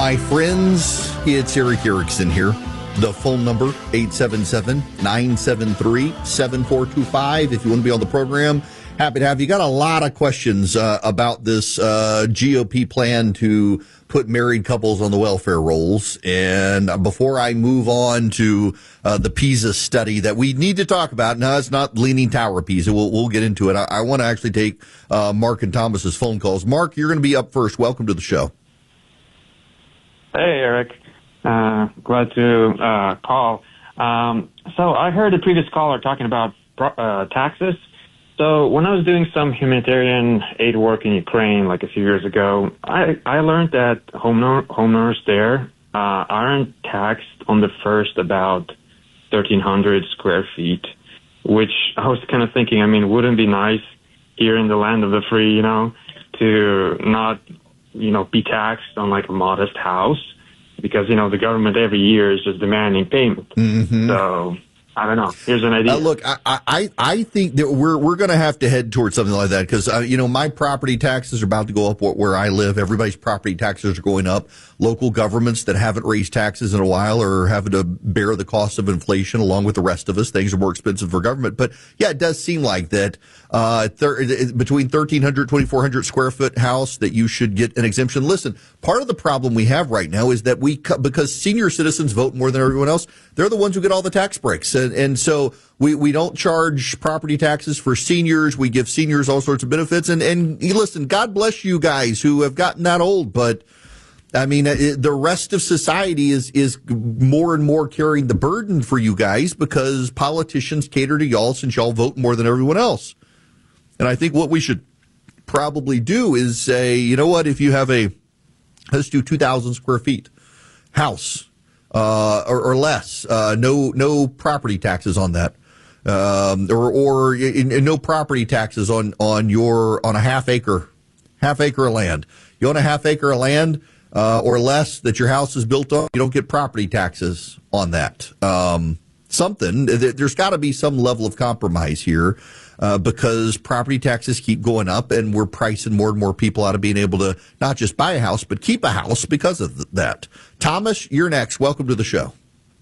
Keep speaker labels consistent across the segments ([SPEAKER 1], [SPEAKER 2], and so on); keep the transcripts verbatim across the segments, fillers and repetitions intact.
[SPEAKER 1] my friends? It's Eric Erickson here. The phone number, eight seven seven, nine seven three, seven four two five. If you want to be on the program, happy to have you. Got a lot of questions uh, about this uh, G O P plan to put married couples on the welfare rolls. And before I move on to uh, the PISA study that we need to talk about, no, it's not Leaning Tower PISA. We'll, we'll get into it. I, I want to actually take uh, Mark and Thomas's phone calls. Mark, you're going to be up first. Welcome to the show.
[SPEAKER 2] Hey, Eric. Uh, glad to uh, call. Um, so I heard the previous caller talking about uh, taxes. So when I was doing some humanitarian aid work in Ukraine like a few years ago, I, I learned that homeowner, homeowners there uh, aren't taxed on the first about thirteen hundred square feet, which I was kind of thinking, I mean, wouldn't it be nice here in the land of the free, you know, to not, you know, be taxed on like a modest house? Because, you know, the government every year is just demanding payment. Mm-hmm. So, I don't know. Here's an idea.
[SPEAKER 1] Uh, look, I, I, I think that we're we're going to have to head towards something like that because, uh, you know, my property taxes are about to go up where I live. Everybody's property taxes are going up. Local governments that haven't raised taxes in a while are having to bear the cost of inflation along with the rest of us. Things are more expensive for government. But, yeah, it does seem like that uh, thir- between thirteen hundred, twenty-four hundred square foot house that you should get an exemption. Listen, part of the problem we have right now is that we, because senior citizens vote more than everyone else, they're the ones who get all the tax breaks. And, and so we, we don't charge property taxes for seniors. We give seniors all sorts of benefits. And, and listen, God bless you guys who have gotten that old. But, I mean, it, the rest of society is, is more and more carrying the burden for you guys because politicians cater to y'all since y'all vote more than everyone else. And I think what we should probably do is say, you know what, if you have a, let's do two thousand square feet house, Uh, or, or less, uh, no, no property taxes on that, um, or, or in, in no property taxes on, on your, on a half acre, half acre of land. You own a half acre of land, uh, or less that your house is built on, you don't get property taxes on that. Um, something, there's got to be some level of compromise here. Uh, because property taxes keep going up and we're pricing more and more people out of being able to not just buy a house, but keep a house because of th- that. Thomas, you're next. Welcome to the show.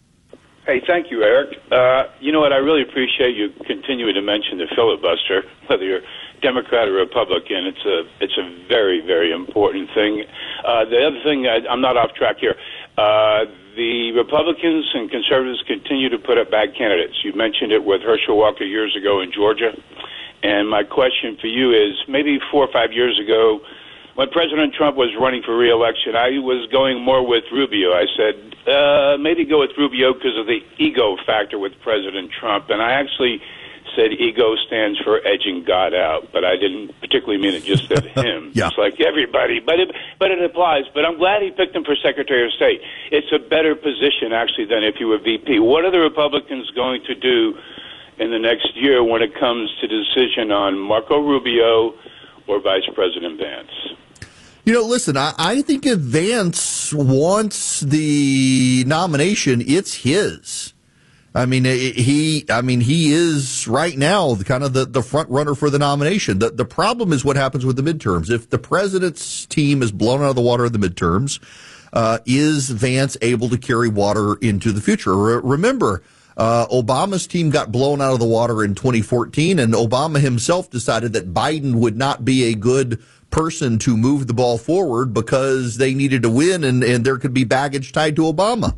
[SPEAKER 3] Hey, thank you, Eric. Uh, you know what? I really appreciate you continuing to mention the filibuster, whether you're Democrat or Republican. It's a it's a very, very important thing. Uh, the other thing, I, I'm not off track here. Uh, the Republicans and conservatives continue to put up bad candidates. You mentioned it with Herschel Walker years ago in Georgia. And my question for you is, maybe four or five years ago, when President Trump was running for re-election, I was going more with Rubio. I said, uh, maybe go with Rubio because of the ego factor with President Trump. And I actually said ego stands for edging God out, but I didn't particularly mean it just at him.
[SPEAKER 1] Yeah.
[SPEAKER 3] It's like everybody, but it, but it applies. But I'm glad he picked him for Secretary of State. It's a better position, actually, than if you were V P. What are the Republicans going to do in the next year when it comes to decision on Marco Rubio or Vice President Vance?
[SPEAKER 1] You know, listen, I, I think if Vance wants the nomination, it's his. I mean, he, I mean, he is right now the kind of the, the front runner for the nomination. The, the problem is what happens with the midterms. If the president's team is blown out of the water in the midterms, uh, is Vance able to carry water into the future? Re- remember, uh, Obama's team got blown out of the water in twenty fourteen, and Obama himself decided that Biden would not be a good person to move the ball forward because they needed to win and, and there could be baggage tied to Obama.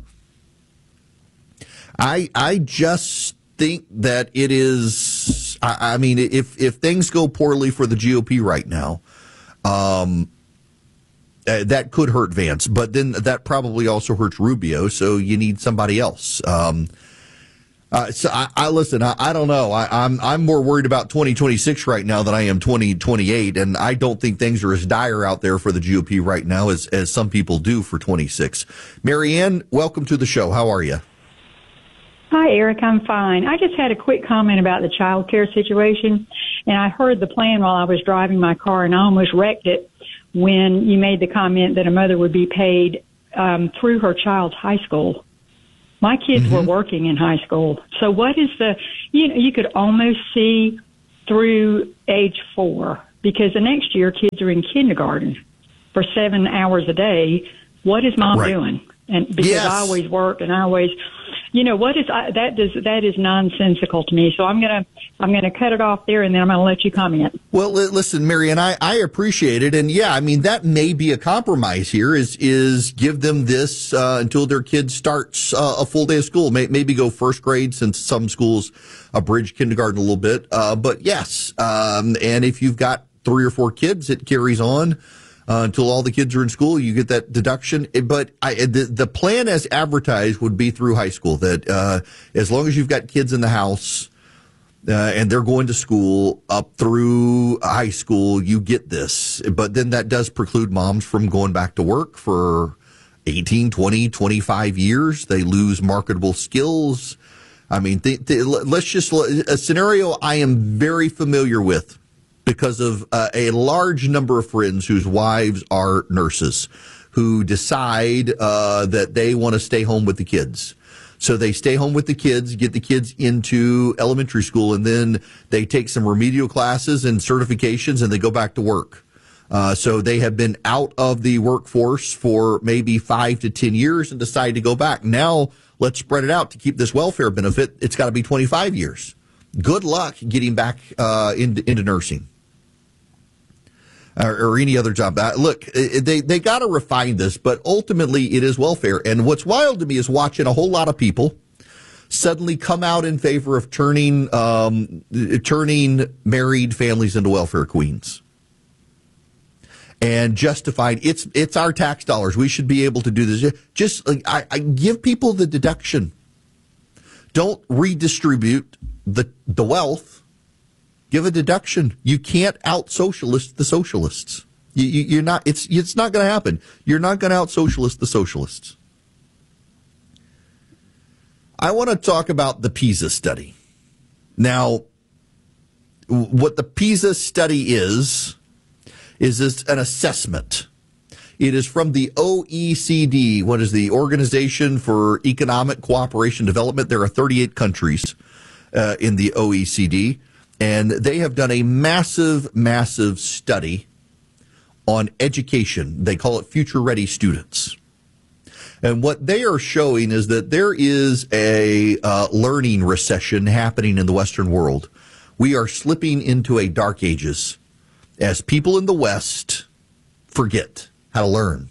[SPEAKER 1] I I just think that it is, I, I mean, if, if things go poorly for the G O P right now, um, uh, that could hurt Vance, but then that probably also hurts Rubio, so you need somebody else. Um, uh, so I, I listen, I, I don't know. I, I'm I'm more worried about twenty twenty-six right now than I am twenty twenty-eight, and I don't think things are as dire out there for the G O P right now as, as some people do for twenty-six. Marianne, welcome to the show. How are you?
[SPEAKER 4] Hi, Eric. I'm fine. I just had a quick comment about the child care situation, and I heard the plan while I was driving my car, and I almost wrecked it when you made the comment that a mother would be paid um, through her child's high school. My kids mm-hmm. were working in high school. So what is the, you know, you could almost see through age four because the next year kids are in kindergarten for seven hours a day. what is mom
[SPEAKER 1] Right.
[SPEAKER 4] doing? And because
[SPEAKER 1] Yes.
[SPEAKER 4] I always worked and I always, you know, what is I, that does that is nonsensical to me. So I'm gonna I'm gonna cut it off there, and then I'm gonna let you comment.
[SPEAKER 1] Well, li- listen, Mary, and I, I appreciate it. And yeah, I mean, that may be a compromise here is, is give them this, uh, until their kid starts uh, a full day of school. May, maybe go first grade, since some schools abridge kindergarten a little bit. Uh, but yes. Um, and if you've got three or four kids, it carries on. Uh, until all the kids are in school, you get that deduction. But I, the, the plan as advertised would be through high school, that uh, as long as you've got kids in the house uh, and they're going to school up through high school, you get this. But then that does preclude moms from going back to work for eighteen, twenty, twenty-five years. They lose marketable skills. I mean, th- th- let's just, a scenario I am very familiar with, because of uh, a large number of friends whose wives are nurses who decide uh, that they want to stay home with the kids. So they stay home with the kids, get the kids into elementary school, and then they take some remedial classes and certifications, and they go back to work. Uh, so they have been out of the workforce for maybe five to ten years and decide to go back. Now let's spread it out to keep this welfare benefit. It's got to be twenty-five years. Good luck getting back uh, into, into nursing. Or, or any other job. Uh, look, they they got to refine this, but ultimately it is welfare. And what's wild to me is watching a whole lot of people suddenly come out in favor of turning um, turning married families into welfare queens, and justified it's it's our tax dollars. We should be able to do this. Just like, I, I give people the deduction. Don't redistribute the the wealth. Give a deduction. You can't out-socialist the socialists. You, you, you're not. It's it's not going to happen. You're not going to out-socialist the socialists. I want to talk about the PISA study. Now, what the PISA study is is this an assessment. It is from the O E C D. What is the Organization for Economic Cooperation and Development? There are thirty-eight countries uh, in the O E C D. And they have done a massive, massive study on education. They call it Future Ready Students. And what they are showing is that there is a uh, learning recession happening in the Western world. We are slipping into a dark ages as people in the West forget how to learn.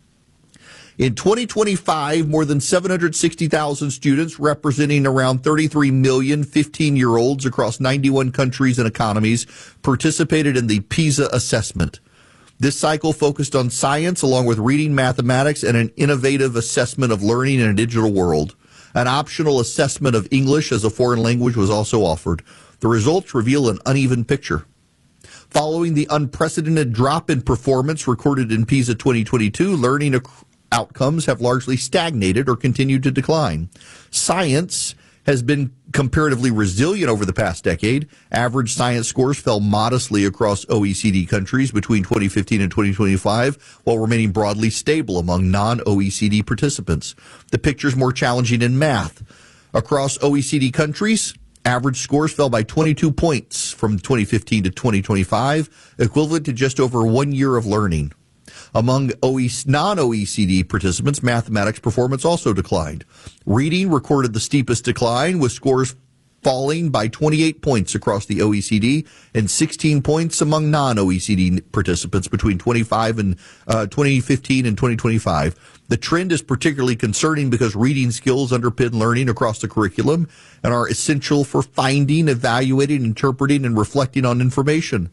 [SPEAKER 1] In twenty twenty-five, more than seven hundred sixty thousand students, representing around thirty-three million fifteen-year-olds across ninety-one countries and economies, participated in the PISA assessment. This cycle focused on science, along with reading, mathematics, and an innovative assessment of learning in a digital world. An optional assessment of English as a foreign language was also offered. The results reveal an uneven picture. Following the unprecedented drop in performance recorded in PISA twenty twenty-two, learning ac- outcomes have largely stagnated or continued to decline. Science has been comparatively resilient over the past decade. Average science scores fell modestly across O E C D countries between twenty fifteen and twenty twenty-five, while remaining broadly stable among non-O E C D participants. The picture's more challenging in math. Across O E C D countries, average scores fell by twenty-two points from twenty fifteen to twenty twenty-five, equivalent to just over one year of learning. Among non-O E C D participants, mathematics performance also declined. Reading recorded the steepest decline, with scores falling by twenty-eight points across the O E C D and sixteen points among non-O E C D participants between twenty-five and uh, twenty fifteen and twenty twenty-five. The trend is particularly concerning because reading skills underpin learning across the curriculum and are essential for finding, evaluating, interpreting, and reflecting on information.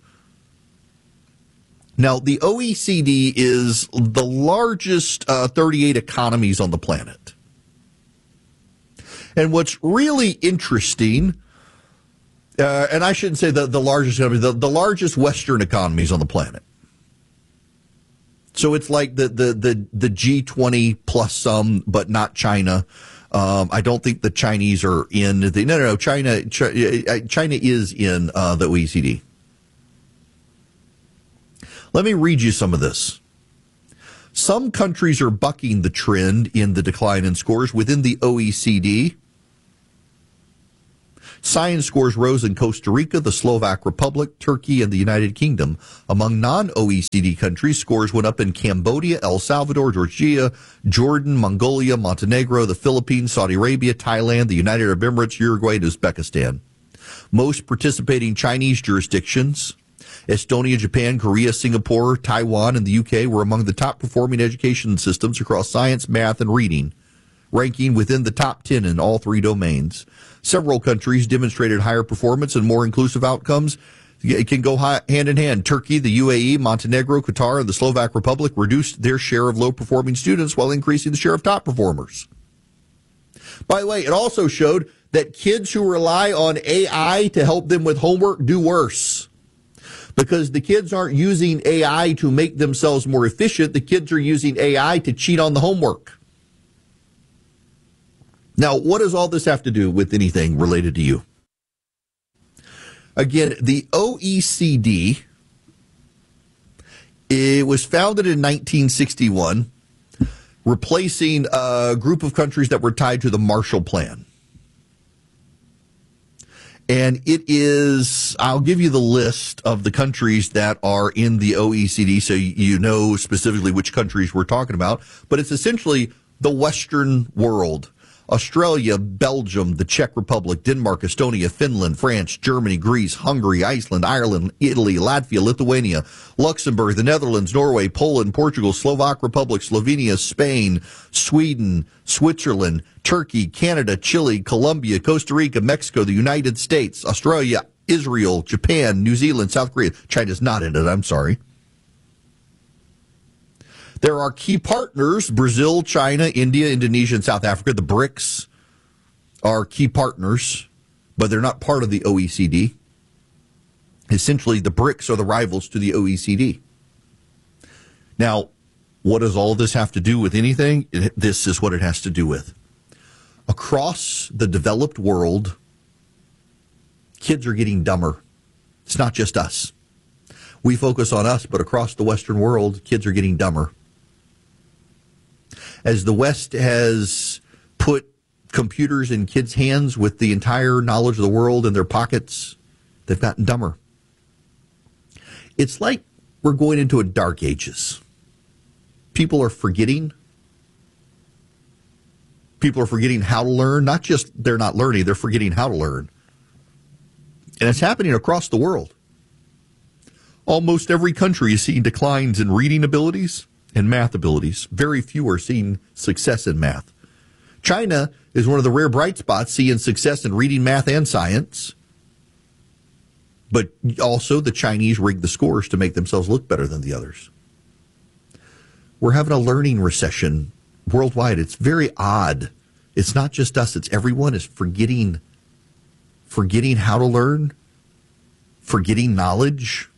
[SPEAKER 1] Now, the O E C D is the largest uh, thirty-eight economies on the planet. And what's really interesting, uh, and I shouldn't say the, the largest economy, the, the largest Western economies on the planet. So it's like the, the, the, the G twenty plus some, but not China. Um, I don't think the Chinese are in the, no, no, no, China, China is in uh, the O E C D. Let me read you some of this. Some countries are bucking the trend in the decline in scores within the O E C D. Science scores rose in Costa Rica, the Slovak Republic, Turkey, and the United Kingdom. Among non-O E C D countries, scores went up in Cambodia, El Salvador, Georgia, Jordan, Mongolia, Montenegro, the Philippines, Saudi Arabia, Thailand, the United Arab Emirates, Uruguay, and Uzbekistan. Most participating Chinese jurisdictions, Estonia, Japan, Korea, Singapore, Taiwan, and the U K were among the top performing education systems across science, math, and reading, ranking within the top ten in all three domains. Several countries demonstrated higher performance and more inclusive outcomes. It can go high, hand in hand. Turkey, the U A E, Montenegro, Qatar, and the Slovak Republic reduced their share of low-performing students while increasing the share of top performers. By the way, it also showed that kids who rely on A I to help them with homework do worse, because the kids aren't using A I to make themselves more efficient. The kids are using A I to cheat on the homework. Now, what does all this have to do with anything related to you? Again, the O E C D, it was founded in nineteen sixty-one, replacing a group of countries that were tied to the Marshall Plan. And it is, I'll give you the list of the countries that are in the O E C D so you know specifically which countries we're talking about. But it's essentially the Western world. Australia, Belgium, the Czech Republic, Denmark, Estonia, Finland, France, Germany, Greece, Hungary, Iceland, Ireland, Italy, Latvia, Lithuania, Luxembourg, the Netherlands, Norway, Poland, Portugal, Slovak Republic, Slovenia, Spain, Sweden, Switzerland, Turkey, Canada, Chile, Colombia, Costa Rica, Mexico, the United States, Australia, Israel, Japan, New Zealand, South Korea. China's not in it, I'm sorry. There are key partners, Brazil, China, India, Indonesia, and South Africa. The BRICS are key partners, but they're not part of the O E C D. Essentially, the BRICS are the rivals to the O E C D. Now, what does all this have to do with anything? This is what it has to do with. Across the developed world, kids are getting dumber. It's not just us. We focus on us, but across the Western world, kids are getting dumber. As the West has put computers in kids' hands with the entire knowledge of the world in their pockets, they've gotten dumber. It's like we're going into a dark ages. People are forgetting. People are forgetting how to learn. Not just they're not learning, they're forgetting how to learn. And it's happening across the world. Almost every country is seeing declines in reading abilities and math abilities. Very few are seeing success in math. China is one of the rare bright spots seeing success in reading, math, and science. But also the Chinese rig the scores to make themselves look better than the others. We're having a learning recession worldwide. It's very odd. It's not just us. It's everyone is forgetting, forgetting how to learn, forgetting knowledge.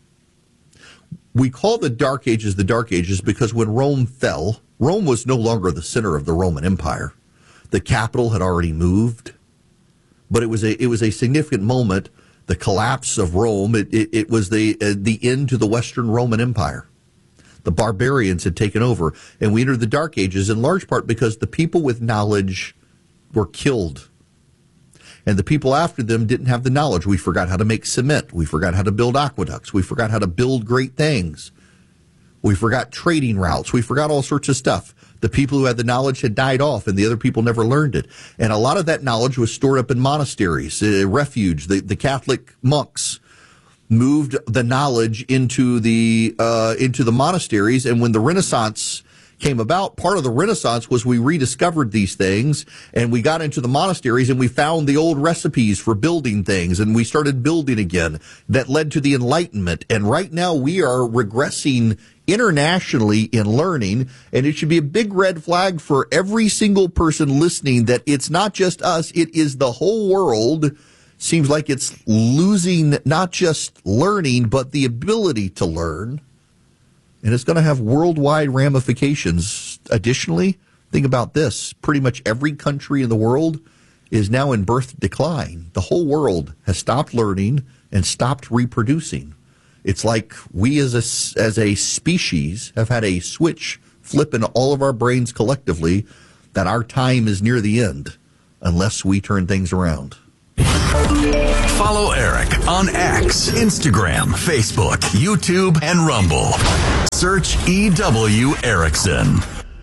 [SPEAKER 1] We call the Dark Ages the Dark Ages because when Rome fell, Rome was no longer the center of the Roman Empire. The capital had already moved, but it was a it was a significant moment. The collapse of Rome. It it, it was the uh, the end to the Western Roman Empire. The barbarians had taken over, and we entered the Dark Ages in large part because the people with knowledge were killed. And the people after them didn't have the knowledge. We forgot how to make cement. We forgot how to build aqueducts. We forgot how to build great things. We forgot trading routes. We forgot all sorts of stuff. The people who had the knowledge had died off, and the other people never learned it. And a lot of that knowledge was stored up in monasteries, uh, refuge. The, the Catholic monks moved the knowledge into the uh, into the monasteries. And when the Renaissance came about, part of the Renaissance was we rediscovered these things, and we got into the monasteries and we found the old recipes for building things, and we started building again. That led to the Enlightenment. And right now we are regressing internationally in learning, and it should be a big red flag for every single person listening that it's not just us, it is the whole world. Seems like it's losing not just learning, but the ability to learn. And it's going to have worldwide ramifications. Additionally, think about this. Pretty much every country in the world is now in birth decline. The whole world has stopped learning and stopped reproducing. It's like we as a, as a species have had a switch flip in all of our brains collectively that our time is near the end unless we turn things around.
[SPEAKER 5] Follow Eric on X, Instagram, Facebook, YouTube, and Rumble. Search E W Erickson.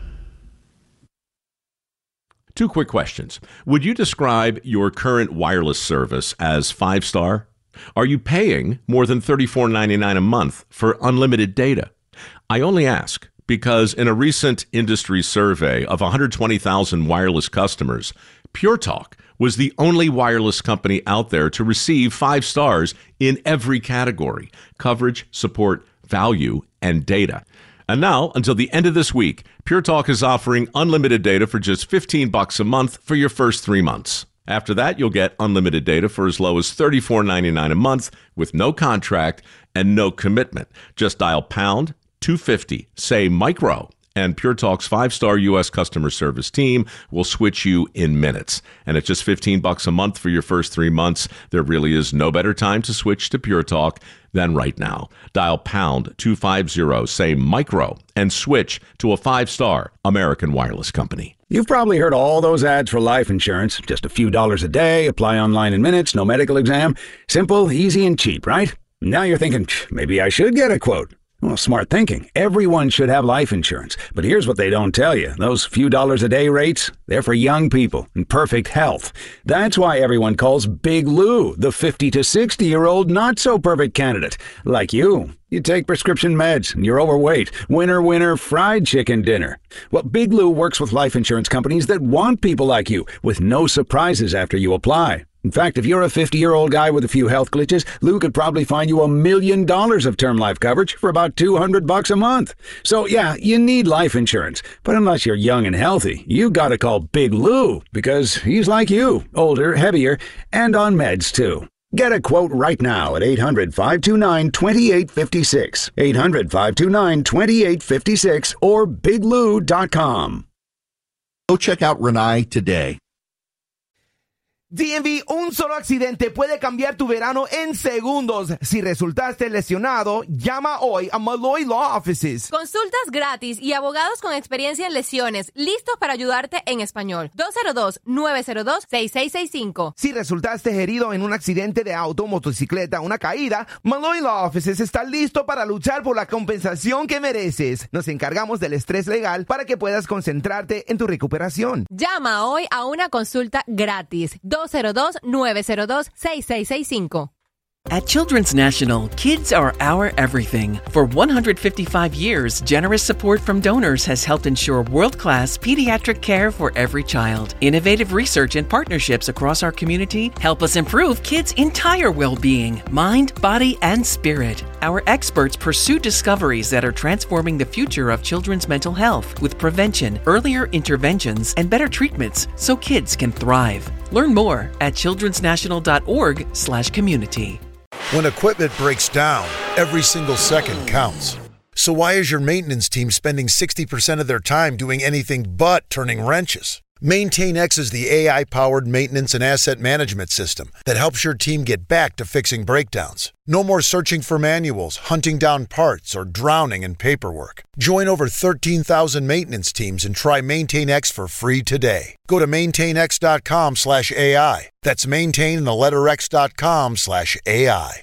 [SPEAKER 6] Two quick questions. Would you describe your current wireless service as five-star? Are you paying more than thirty-four ninety-nine a month for unlimited data? I only ask because in a recent industry survey of one hundred twenty thousand wireless customers, Pure Talk was the only wireless company out there to receive five stars in every category: coverage, support, value, and data. And now, until the end of this week, Pure Talk is offering unlimited data for just fifteen bucks a month for your first three months. After that, you'll get unlimited data for as low as thirty-four ninety-nine a month with no contract and no commitment. Just dial pound two fifty, say micro, and Pure Talk's five-star U S customer service team will switch you in minutes. And at just fifteen bucks a month for your first three months, there really is no better time to switch to Pure Talk than right now. Dial pound two fifty, say micro, and switch to a five-star American wireless company.
[SPEAKER 7] You've probably heard all those ads for life insurance. Just a few dollars a day, apply online in minutes, no medical exam. Simple, easy, and cheap, right? Now you're thinking, maybe I should get a quote. Well, smart thinking. Everyone should have life insurance. But here's what they don't tell you. Those few dollars a day rates, they're for young people in perfect health. That's why everyone calls Big Lou the fifty to sixty-year-old not-so-perfect candidate. Like you. You take prescription meds and you're overweight. Winner, winner, fried chicken dinner. Well, Big Lou works with life insurance companies that want people like you with no surprises after you apply. In fact, if you're a fifty-year-old guy with a few health glitches, Lou could probably find you a million dollars of term life coverage for about two hundred bucks a month. So yeah, you need life insurance. But unless you're young and healthy, you gotta call Big Lou because he's like you, older, heavier, and on meds too. Get a quote right now at eight hundred, five two nine, two eight five six, eight hundred, five two nine, two eight five six, or big lou dot com.
[SPEAKER 1] Go check out Renai today.
[SPEAKER 8] D M V, un solo accidente puede cambiar tu verano en segundos. Si resultaste lesionado, llama hoy a Malloy Law Offices.
[SPEAKER 9] Consultas gratis y abogados con experiencia en lesiones, listos para ayudarte en español. dos cero dos, nueve cero dos, seis seis seis cinco.
[SPEAKER 8] Si resultaste herido en un accidente de auto, motocicleta, una caída, Malloy Law Offices está listo para luchar por la compensación que mereces. Nos encargamos del estrés legal para que puedas concentrarte en tu recuperación.
[SPEAKER 9] Llama hoy a una consulta gratis. dos cero dos, nueve cero dos, seis seis seis cinco.
[SPEAKER 10] At Children's National, kids are our everything. For one hundred fifty-five years, generous support from donors has helped ensure world-class pediatric care for every child. Innovative research and partnerships across our community help us improve kids' entire well-being, mind, body, and spirit. Our experts pursue discoveries that are transforming the future of children's mental health with prevention, earlier interventions, and better treatments so kids can thrive. Learn more at childrens national dot org slash community.
[SPEAKER 11] When equipment breaks down, every single second counts. So why is your maintenance team spending sixty percent of their time doing anything but turning wrenches? MaintainX is the A I-powered maintenance and asset management system that helps your team get back to fixing breakdowns. No more searching for manuals, hunting down parts, or drowning in paperwork. Join over thirteen thousand maintenance teams and try MaintainX for free today. Go to maintainx.com slash AI. That's maintain the letter x.com slash AI.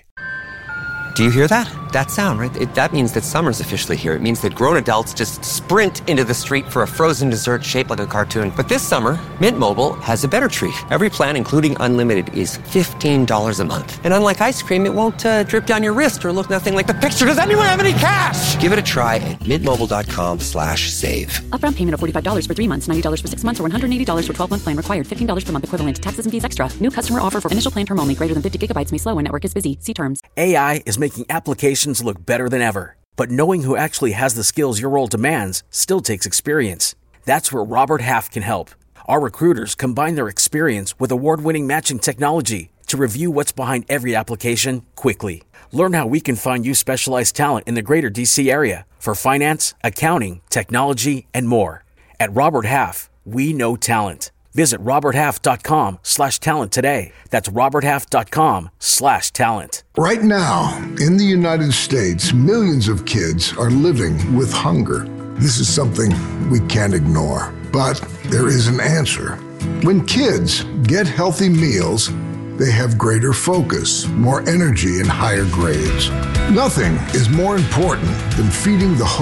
[SPEAKER 12] Do you hear that? That sound, right? It, that means that summer's officially here. It means that grown adults just sprint into the street for a frozen dessert shaped like a cartoon. But this summer, Mint Mobile has a better treat. Every plan, including unlimited, is fifteen dollars a month. And unlike ice cream, it won't uh, drip down your wrist or look nothing like the picture. Does anyone have any cash? Give it a try at mintmobile.com slash save.
[SPEAKER 13] Upfront payment of forty-five dollars for three months, ninety dollars for six months, or one hundred eighty dollars for twelve-month plan required. fifteen dollars per month equivalent. Taxes and fees extra. New customer offer for initial plan term only. Greater than fifty gigabytes may slow when network is busy. See terms.
[SPEAKER 14] A I is making applications look better than ever. But knowing who actually has the skills your role demands still takes experience. That's where Robert Half can help. Our recruiters combine their experience with award-winning matching technology to review what's behind every application quickly. Learn how we can find you specialized talent in the greater D C area for finance, accounting, technology, and more. At Robert Half, we know talent. Visit roberthalf.com slash talent today. That's roberthalf.com slash talent.
[SPEAKER 15] Right now, in the United States, millions of kids are living with hunger. This is something we can't ignore, but there is an answer. When kids get healthy meals, they have greater focus, more energy, and higher grades. Nothing is more important than feeding the whole